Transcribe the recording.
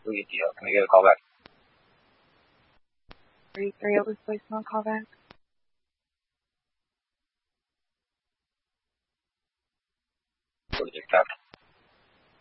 Sweet deal. Can I get a call back? 33 was voicemail callback. What is your captain?